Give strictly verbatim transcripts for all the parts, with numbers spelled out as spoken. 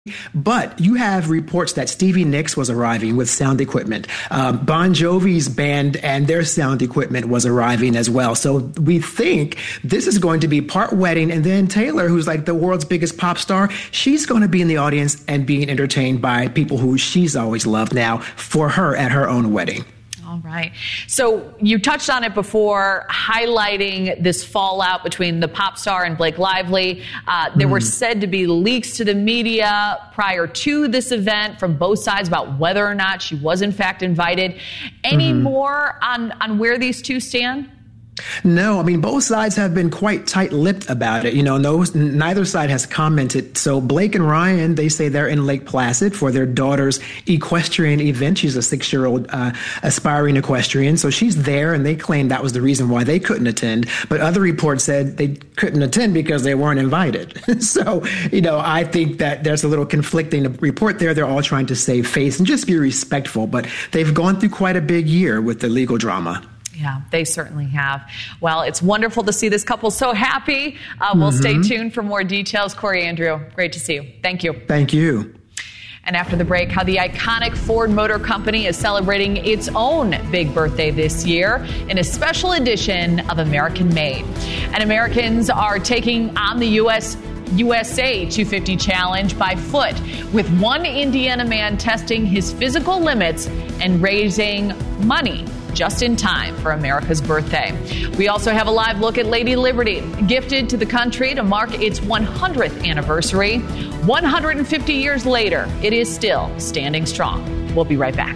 But you have reports that Stevie Nicks was arriving with sound equipment. Um, Bon Jovi's band and their sound equipment was arriving as well. So we think this is going to be part wedding. And then Taylor, who's like the world's biggest pop star, she's going to be in the audience and being entertained by people who she's always loved now for her at her own wedding. All right. So you touched on it before, highlighting this fallout between the pop star and Blake Lively. Uh, there mm. were said to be leaks to the media prior to this event from both sides about whether or not she was in fact invited. Any mm-hmm. more on, on where these two stand? No, I mean, both sides have been quite tight-lipped about it. You know, no, neither side has commented. So Blake and Ryan, they say they're in Lake Placid for their daughter's equestrian event. She's a six-year-old uh, aspiring equestrian. So she's there, and they claim that was the reason why they couldn't attend. But other reports said they couldn't attend because they weren't invited. So, you know, I think that there's a little conflicting report there. They're all trying to save face and just be respectful. But they've gone through quite a big year with the legal drama. Yeah, they certainly have. Well, it's wonderful to see this couple so happy. Uh, we'll mm-hmm. stay tuned for more details. Corey Andrew, great to see you. Thank you. Thank you. And after the break, how the iconic Ford Motor Company is celebrating its own big birthday this year in a special edition of American Made. And Americans are taking on the U S U S A two fifty Challenge by foot, with one Indiana man testing his physical limits and raising money just in time for America's birthday. We also have a live look at Lady Liberty, gifted to the country to mark its one hundredth anniversary. one hundred fifty years later, it is still standing strong. We'll be right back.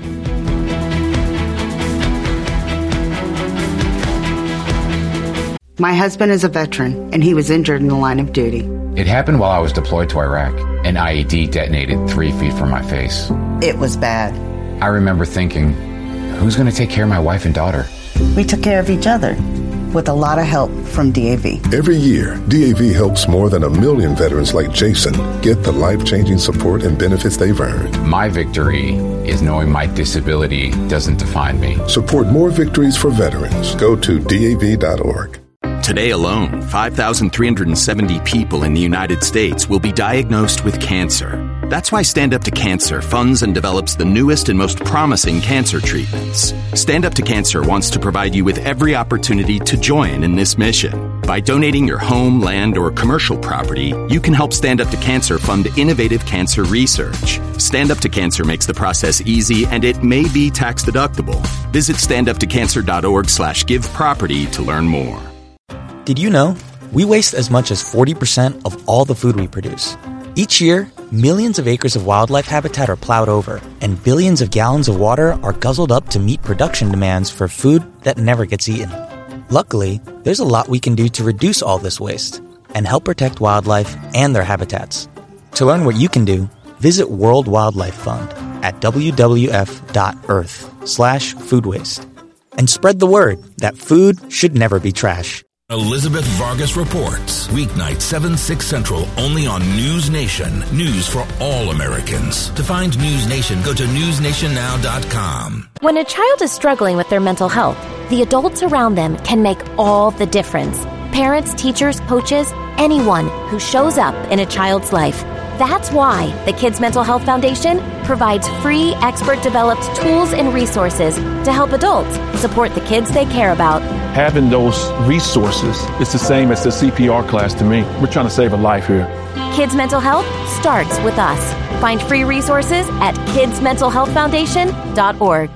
My husband is a veteran, and he was injured in the line of duty. It happened while I was deployed to Iraq. An I E D detonated three feet from my face. It was bad. I remember thinking, who's going to take care of my wife and daughter? We took care of each other with a lot of help from D A V. Every year, D A V helps more than a million veterans like Jason get the life-changing support and benefits they've earned. My victory is knowing my disability doesn't define me. Support more victories for veterans. Go to D A V dot org. Today alone, five thousand three hundred seventy people in the United States will be diagnosed with cancer. That's why Stand Up to Cancer funds and develops the newest and most promising cancer treatments. Stand Up to Cancer wants to provide you with every opportunity to join in this mission. By donating your home, land, or commercial property, you can help Stand Up to Cancer fund innovative cancer research. Stand Up to Cancer makes the process easy, and it may be tax deductible. Visit standuptocancer.org slash give property to learn more. Did you know we waste as much as forty percent of all the food we produce? Each year, millions of acres of wildlife habitat are plowed over, and billions of gallons of water are guzzled up to meet production demands for food that never gets eaten. Luckily, there's a lot we can do to reduce all this waste and help protect wildlife and their habitats. To learn what you can do, visit World Wildlife Fund at w w f dot earth slash food waste and spread the word that food should never be trash. Elizabeth Vargas reports, weeknight seven, six Central, only on News Nation. News for all Americans. To find News Nation, go to news nation now dot com. When a child is struggling with their mental health, the adults around them can make all the difference. Parents, teachers, coaches, anyone who shows up in a child's life. That's why the Kids Mental Health Foundation provides free, expert-developed tools and resources to help adults support the kids they care about. Having those resources is the same as the C P R class to me. We're trying to save a life here. Kids Mental Health starts with us. Find free resources at kids mental health foundation dot org.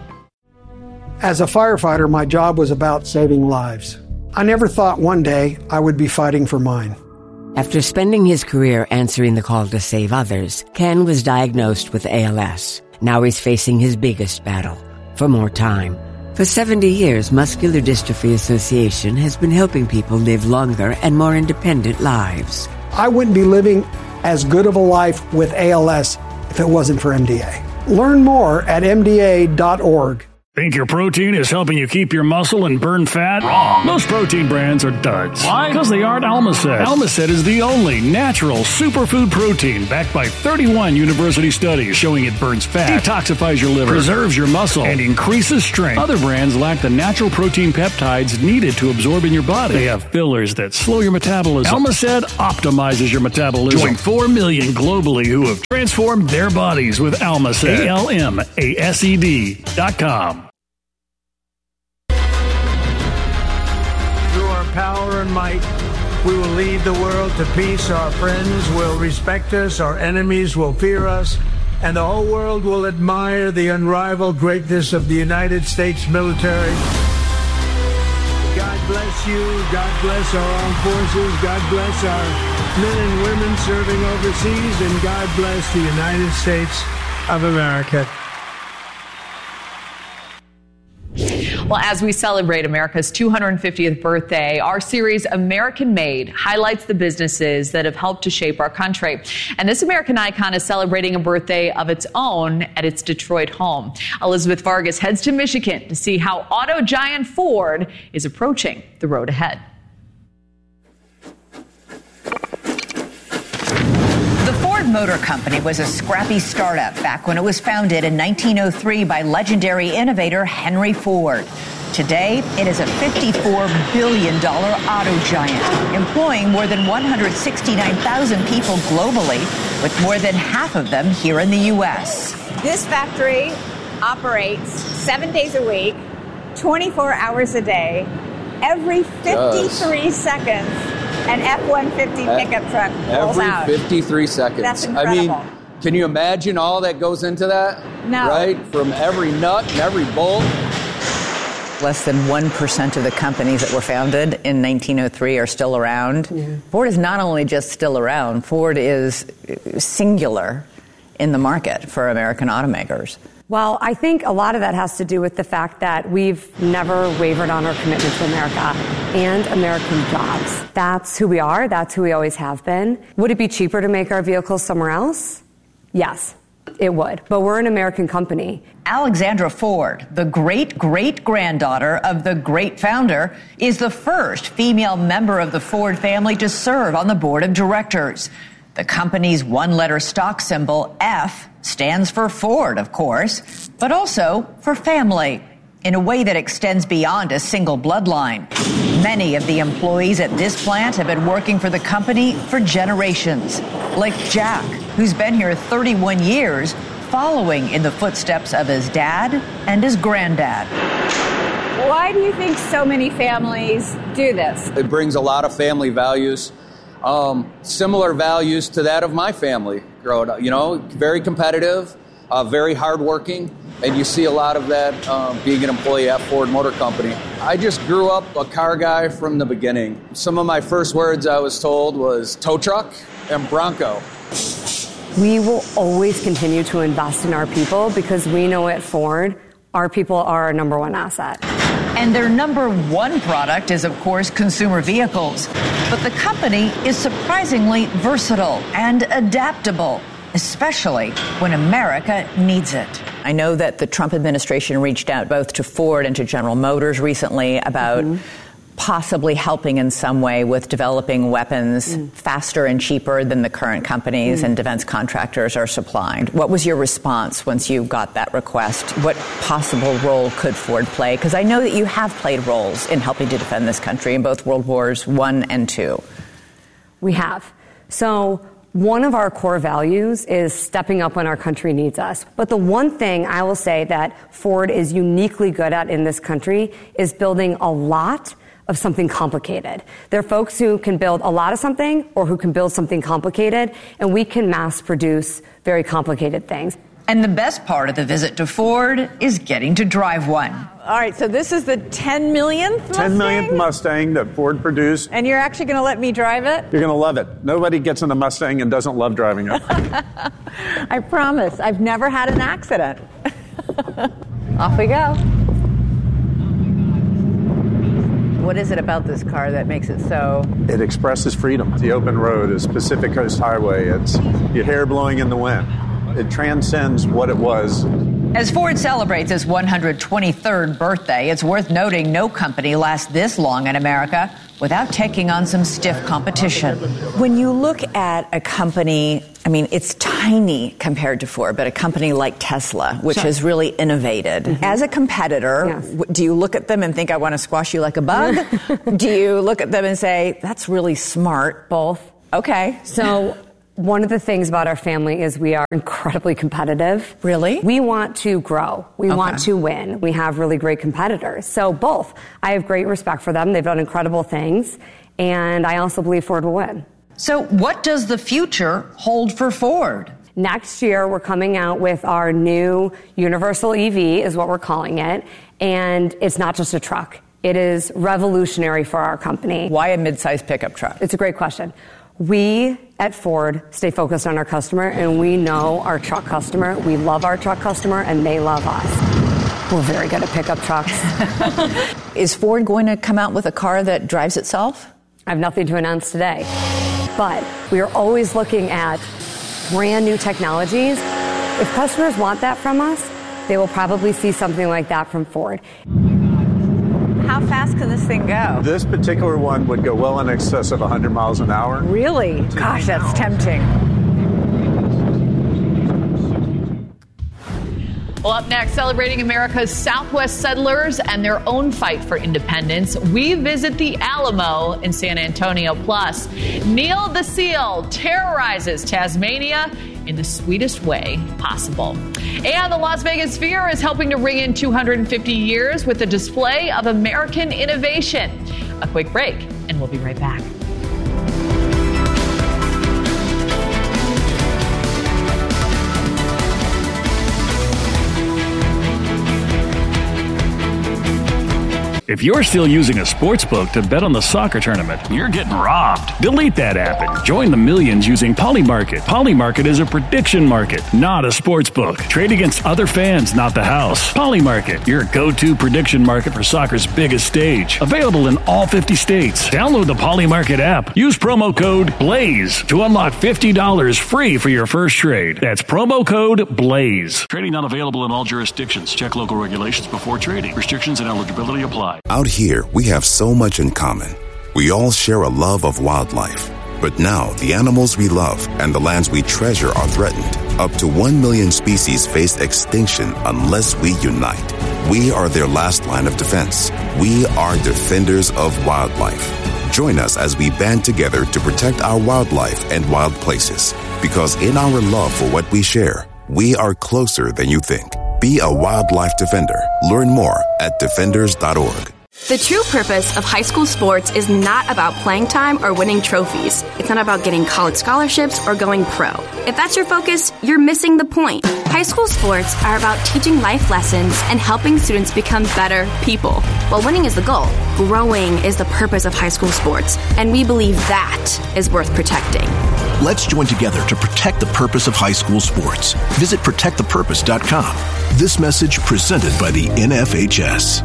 As a firefighter, my job was about saving lives. I never thought one day I would be fighting for mine. After spending his career answering the call to save others, Ken was diagnosed with A L S. Now he's facing his biggest battle, for more time. For seventy years, Muscular Dystrophy Association has been helping people live longer and more independent lives. I wouldn't be living as good of a life with A L S if it wasn't for M D A. Learn more at m d a dot org. Think your protein is helping you keep your muscle and burn fat? Wrong. Most protein brands are duds. Why? Because they aren't Almacet. Almacet is the only natural superfood protein backed by thirty-one university studies showing it burns fat, detoxifies your liver, preserves your muscle, and increases strength. Other brands lack the natural protein peptides needed to absorb in your body. They have fillers that slow your metabolism. Almacet optimizes your metabolism. Join four million globally who have transformed their bodies with Almacet. A L M A S E D dot com. Power and might, we will lead the world to peace. Our friends will respect us, our enemies will fear us, and the whole world will admire the unrivaled greatness of the United States military. God bless you. God bless our armed forces. God bless our men and women serving overseas, and God bless the United States of America. Well, as we celebrate America's two hundred fiftieth birthday, our series American Made highlights the businesses that have helped to shape our country. And this American icon is celebrating a birthday of its own at its Detroit home. Elizabeth Vargas heads to Michigan to see how auto giant Ford is approaching the road ahead. The Ford Motor Company was a scrappy startup back when it was founded in nineteen oh three by legendary innovator Henry Ford. Today, it is a fifty-four billion dollars auto giant, employing more than one hundred sixty-nine thousand people globally, with more than half of them here in the U S. This factory operates seven days a week, twenty-four hours a day, every fifty-three seconds. An F one fifty pickup truck rolls Every out. fifty-three seconds. That's incredible. I mean, can you imagine all that goes into that? No. Right? From every nut and every bolt. Less than one percent of the companies that were founded in nineteen oh three are still around. Yeah. Ford is not only just still around, Ford is singular in the market for American automakers. Well, I think a lot of that has to do with the fact that we've never wavered on our commitment to America and American jobs. That's who we are. That's who we always have been. Would it be cheaper to make our vehicles somewhere else? Yes, it would. But we're an American company. Alexandra Ford, the great-great-granddaughter of the great founder, is the first female member of the Ford family to serve on the board of directors. The company's one-letter stock symbol, F, stands for Ford, of course, but also for family, in a way that extends beyond a single bloodline. Many of the employees at this plant have been working for the company for generations, like Jack, who's been here thirty-one years, following in the footsteps of his dad and his granddad. Why do you think so many families do this? It brings a lot of family values. Um, similar values to that of my family. Growing up, you know, very competitive, uh, very hardworking, and you see a lot of that um, being an employee at Ford Motor Company. I just grew up a car guy from the beginning. Some of my first words I was told was tow truck and Bronco. We will always continue to invest in our people because we know at Ford, our people are our number one asset. And their number one product is, of course, consumer vehicles. But the company is surprisingly versatile and adaptable, especially when America needs it. I know that the Trump administration reached out both to Ford and to General Motors recently about mm-hmm. possibly helping in some way with developing weapons mm. faster and cheaper than the current companies mm. and defense contractors are supplying. What was your response once you got that request? What possible role could Ford play? Because I know that you have played roles in helping to defend this country in both World Wars One and Two. We have. So one of our core values is stepping up when our country needs us. But the one thing I will say that Ford is uniquely good at in this country is building a lot of something complicated. There are folks who can build a lot of something or who can build something complicated, and we can mass produce very complicated things. And the best part of the visit to Ford is getting to drive one. All right, so this is the ten millionth Mustang? ten millionth Mustang that Ford produced. And you're actually going to let me drive it? You're going to love it. Nobody gets in a Mustang and doesn't love driving it. I promise. I've never had an accident. Off we go. What is it about this car that makes it so? It expresses freedom. The open road is Pacific Coast Highway. It's your hair blowing in the wind. It transcends what it was As Ford celebrates its one hundred twenty-third birthday, it's worth noting no company lasts this long in America without taking on some stiff competition. When you look at a company, I mean, it's tiny compared to Ford, but a company like Tesla, which Sure. has really innovated. Mm-hmm. As a competitor, Yes. w- do you look at them and think, I want to squash you like a bug? Do you look at them and say, that's really smart? Both. Okay. So one of the things about our family is we are incredibly competitive. Really? We want to grow. We Okay. want to win. We have really great competitors. So both. I have great respect for them. They've done incredible things. And I also believe Ford will win. So what does the future hold for Ford? Next year, we're coming out with our new Universal E V, is what we're calling it. And it's not just a truck. It is revolutionary for our company. Why a mid-sized pickup truck? It's a great question. We at Ford stay focused on our customer, and we know our truck customer. We love our truck customer, and they love us. We're very good at pickup trucks. Is Ford going to come out with a car that drives itself? I have nothing to announce today. But we are always looking at brand new technologies. If customers want that from us, they will probably see something like that from Ford. How fast can this thing go? This particular one would go well in excess of one hundred miles an hour. Really? Gosh, that's tempting. Well, up next, celebrating America's Southwest settlers and their own fight for independence, we visit the Alamo in San Antonio. Plus, Neil the Seal terrorizes Tasmania in the sweetest way possible. And the Las Vegas Sphere is helping to ring in two hundred fifty years with a display of American innovation. A quick break, and we'll be right back. If you're still using a sports book to bet on the soccer tournament, you're getting robbed. Delete that app and join the millions using Polymarket. Polymarket is a prediction market, not a sports book. Trade against other fans, not the house. Polymarket, your go-to prediction market for soccer's biggest stage. Available in all fifty states. Download the Polymarket app. Use promo code BLAZE to unlock fifty dollars free for your first trade. That's promo code BLAZE. Trading not available in all jurisdictions. Check local regulations before trading. Restrictions and eligibility apply. Out here, we have so much in common. We all share a love of wildlife. But now, the animals we love and the lands we treasure are threatened. Up to one million species face extinction unless we unite. We are their last line of defense. We are defenders of wildlife. Join us as we band together to protect our wildlife and wild places. Because in our love for what we share, we are closer than you think. Be a wildlife defender. Learn more at defenders dot org. The true purpose of high school sports is not about playing time or winning trophies. It's not about getting college scholarships or going pro. If that's your focus, you're missing the point. High school sports are about teaching life lessons and helping students become better people. While winning is the goal, growing is the purpose of high school sports, and we believe that is worth protecting. Let's join together to protect the purpose of high school sports. Visit protect the purpose dot com. This message presented by the N F H S.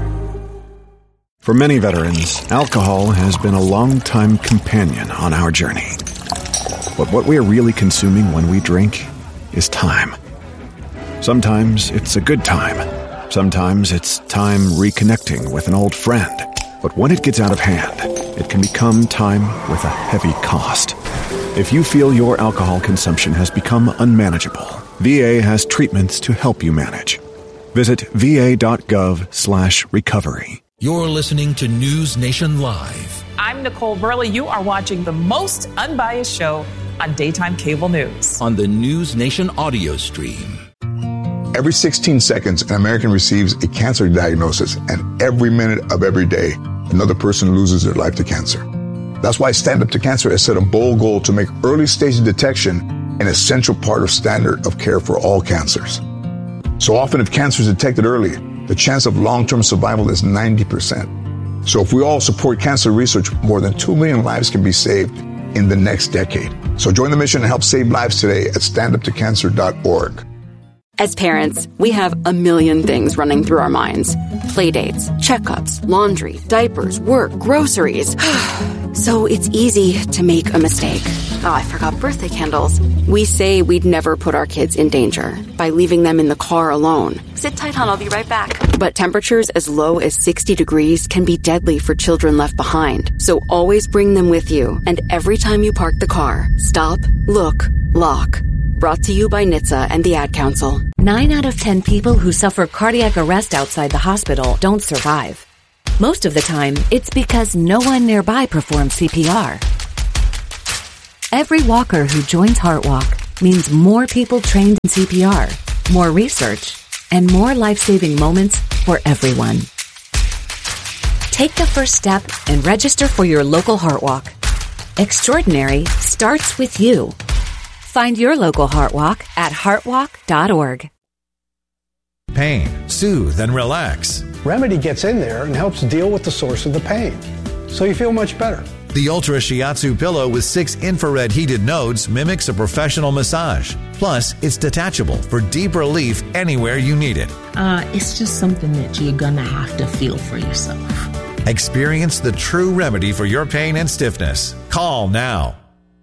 For many veterans, alcohol has been a long-time companion on our journey. But what we are really consuming when we drink is time. Sometimes it's a good time. Sometimes it's time reconnecting with an old friend. But when it gets out of hand, it can become time with a heavy cost. If you feel your alcohol consumption has become unmanageable, V A has treatments to help you manage. Visit v a dot gov slash recovery. You're listening to News Nation Live. I'm Nicole Burley. You are watching the most unbiased show on daytime cable news. On the News Nation audio stream. Every sixteen seconds, an American receives a cancer diagnosis, and every minute of every day, another person loses their life to cancer. That's why Stand Up to Cancer has set a bold goal to make early stage detection an essential part of standard of care for all cancers. So often, if cancer is detected early, the chance of long-term survival is ninety percent. So if we all support cancer research, more than two million lives can be saved in the next decade. So join the mission and help save lives today at stand up to cancer dot org. As parents, we have a million things running through our minds. Playdates, checkups, laundry, diapers, work, groceries. So it's easy to make a mistake. Oh, I forgot birthday candles. We say we'd never put our kids in danger by leaving them in the car alone. Sit tight, hon, I'll be right back. But temperatures as low as sixty degrees can be deadly for children left behind. So always bring them with you. And every time you park the car, stop, look, lock. Brought to you by N H T S A and the Ad Council. Nine out of ten people who suffer cardiac arrest outside the hospital don't survive. Most of the time, it's because no one nearby performs C P R. Every walker who joins HeartWalk means more people trained in C P R, more research, and more life-saving moments for everyone. Take the first step and register for your local HeartWalk. Extraordinary starts with you. Find your local HeartWalk at heartwalk dot org. Pain, soothe, and relax. Remedy gets in there and helps deal with the source of the pain, so you feel much better. The Ultra Shiatsu pillow with six infrared heated nodes mimics a professional massage. Plus, it's detachable for deep relief anywhere you need it. Uh, it's just something that you're gonna have to feel for yourself. Experience the true remedy for your pain and stiffness. Call now.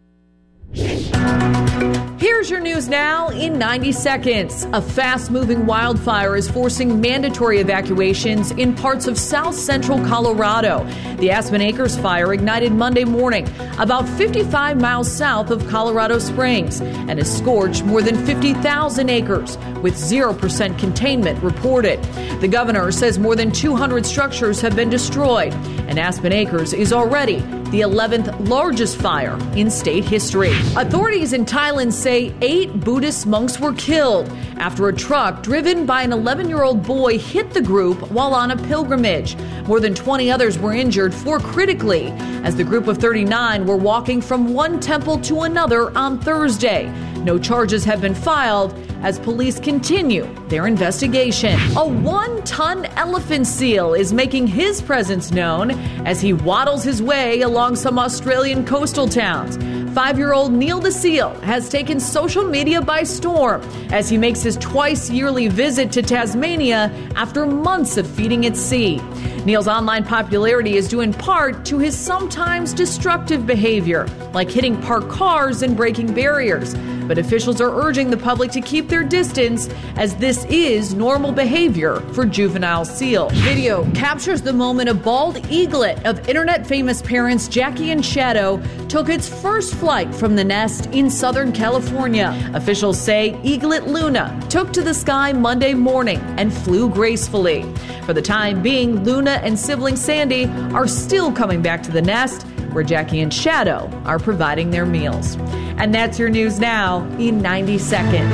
Here's your news now in ninety seconds. A fast-moving wildfire is forcing mandatory evacuations in parts of south central Colorado. The Aspen Acres fire ignited Monday morning about fifty-five miles south of Colorado Springs and has scorched more than fifty thousand acres with zero percent containment reported. The governor says more than two hundred structures have been destroyed, and Aspen Acres is already the eleventh largest fire in state history. Authorities in Thailand say eight Buddhist monks were killed after a truck driven by an eleven-year-old boy hit the group while on a pilgrimage. More than twenty others were injured, four critically, as the group of thirty-nine were walking from one temple to another on Thursday. No charges have been filed as police continue their investigation. A one-ton elephant seal is making his presence known as he waddles his way along some Australian coastal towns. Five-year-old Neil the seal has taken social media by storm as he makes his twice-yearly visit to Tasmania after months of feeding at sea. Neil's online popularity is due in part to his sometimes destructive behavior, like hitting parked cars and breaking barriers. But officials are urging the public to keep their distance, as this is normal behavior for juvenile seals. Video captures the moment a bald eaglet of internet-famous parents Jackie and Shadow took its first flight from the nest in Southern California. Officials say eaglet Luna took to the sky Monday morning and flew gracefully. For the time being, Luna and sibling Sandy are still coming back to the nest, where Jackie and Shadow are providing their meals. And that's your news now in ninety seconds.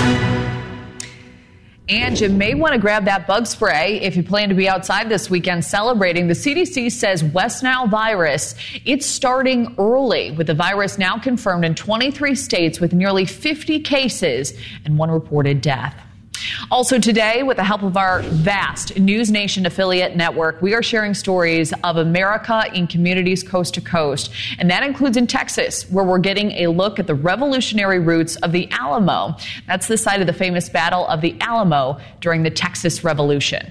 And you may want to grab that bug spray if you plan to be outside this weekend celebrating. The C D C says West Nile virus, it's starting early, with the virus now confirmed in twenty-three states with nearly fifty cases and one reported death. Also today, with the help of our vast News Nation affiliate network, we are sharing stories of America in communities coast to coast. And that includes in Texas, where we're getting a look at the revolutionary roots of the Alamo. That's the site of the famous Battle of the Alamo during the Texas Revolution.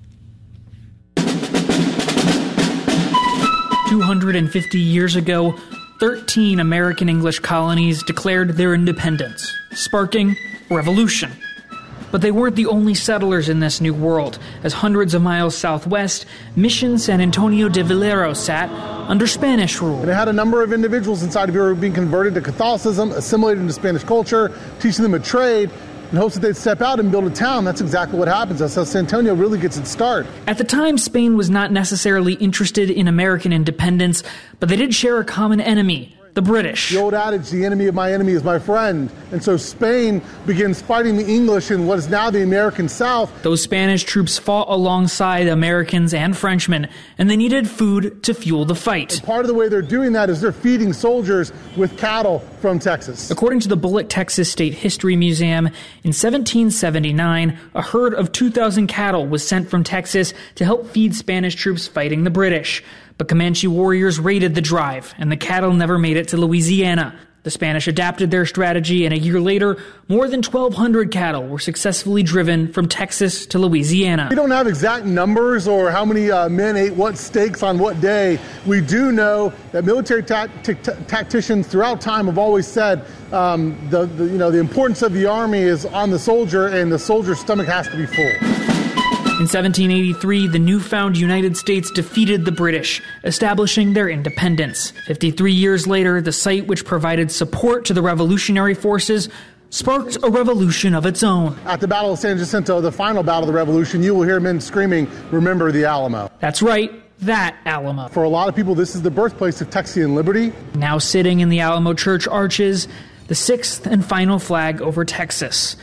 two hundred fifty years ago, thirteen American English colonies declared their independence, sparking revolution. But they weren't the only settlers in this new world, as hundreds of miles southwest, Mission San Antonio de Valero sat under Spanish rule. And it had a number of individuals inside of here who were being converted to Catholicism, assimilated into Spanish culture, teaching them a trade, in hopes that they'd step out and build a town. That's exactly what happens. That's how San Antonio really gets its start. At the time, Spain was not necessarily interested in American independence, but they did share a common enemy, the British. The old adage, the enemy of my enemy is my friend. And so Spain begins fighting the English in what is now the American South. Those Spanish troops fought alongside Americans and Frenchmen, and they needed food to fuel the fight. And part of the way they're doing that is they're feeding soldiers with cattle from Texas. According to the Bullitt, Texas State History Museum, in seventeen seventy-nine, a herd of two thousand cattle was sent from Texas to help feed Spanish troops fighting the British. But Comanche warriors raided the drive, and the cattle never made it to Louisiana. The Spanish adapted their strategy, and a year later, more than twelve hundred cattle were successfully driven from Texas to Louisiana. We don't have exact numbers or how many uh, men ate what steaks on what day. We do know that military ta- t- t- tacticians throughout time have always said um, the, the you know the importance of the army is on the soldier, and the soldier's stomach has to be full. In seventeen eighty-three, the newfound United States defeated the British, establishing their independence. fifty-three years later, the site which provided support to the revolutionary forces sparked a revolution of its own. At the Battle of San Jacinto, the final battle of the revolution, you will hear men screaming, "Remember the Alamo." That's right, that Alamo. For a lot of people, this is the birthplace of Texian liberty. Now sitting in the Alamo church arches, the sixth and final flag over Texas.